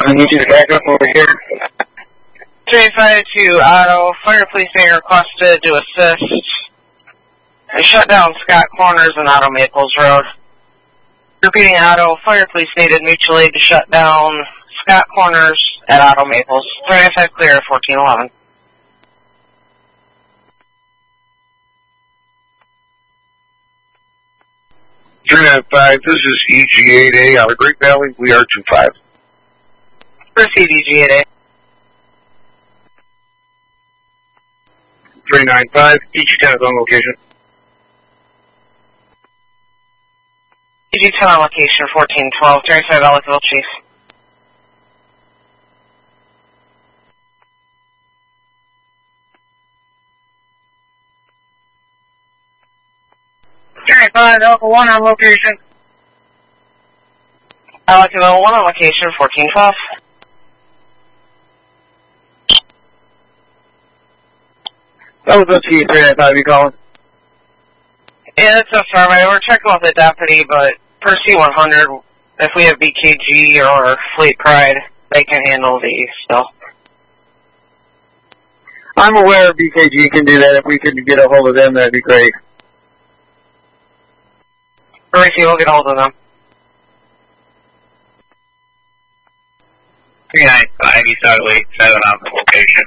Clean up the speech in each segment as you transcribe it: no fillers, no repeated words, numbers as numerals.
I need you to back up over here. 352 Auto, fire police being requested to assist. They shut down Scott Corners and Auto Maples Road. Repeating Auto, fire police needed mutual aid to shut down Scott Corners at Auto Maples. 395 clear, 1411. This is EG8A out of Great Valley. We are 25. Proceed, EG8A. 395, EG10 is on location. EG10 on location, 1412, 35 Ellicville, Chief. Alpha 1 on location. Ellicville 1 on location, 1412. That was OT395, you calling? Yeah, it's affirmative. We're checking with the deputy, but per C100, if we have BKG or Fleet Pride, they can handle the stuff. I'm aware BKG can do that. If we could get a hold of them, that'd be great. Gracie, we'll get a hold of them. 395, East Auto 87 on the location.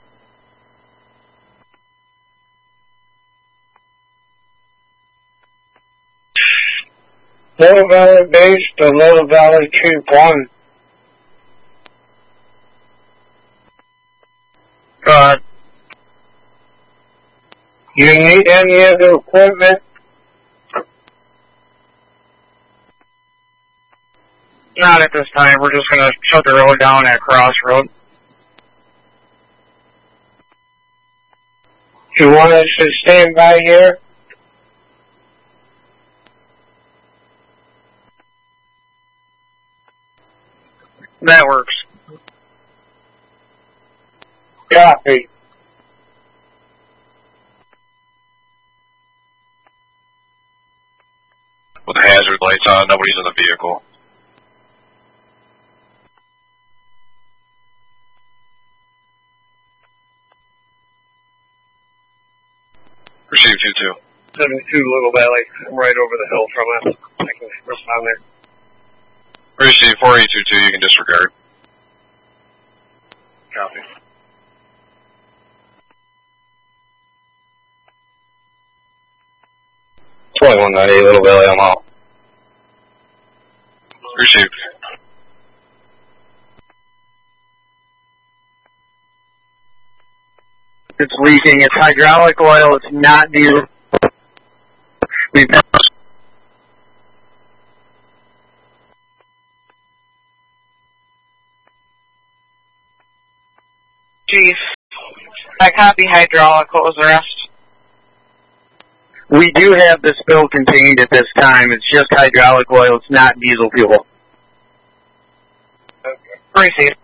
Little Valley Base to Little Valley Troop 1. You need any of the equipment? Not at this time. We're just going to shut the road down at Crossroad. You want us to stand by here? That works. Copy. With the hazard lights on, nobody's in the vehicle. Receive 2-2. 72 Little Valley, right over the hill from us. I can respond there. Receive 4822, you can disregard. Copy. Little Valley, I'm out. Received. It's leaking. It's hydraulic oil. It's not diesel. Chief, I copy hydraulic. What was the rest? We do have the spill contained at this time. It's just hydraulic oil. It's not diesel fuel. Receive.